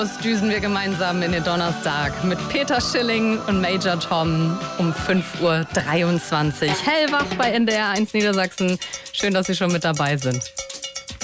Düsen wir gemeinsam in den Donnerstag mit Peter Schilling und Major Tom um 5:23 Uhr. Hellwach bei NDR 1 Niedersachsen. Schön, dass Sie schon mit dabei sind.